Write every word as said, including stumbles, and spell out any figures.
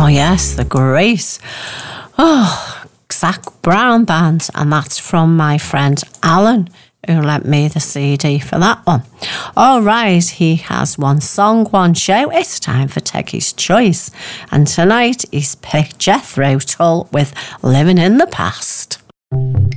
Oh yes, the great. Oh, Zac Brown Band, and that's from my friend Alan, who lent me the C D for that one. All right, he has one song, one show. It's time for Techie's Choice. And tonight he's picked Jethro Tull with Living in the Past.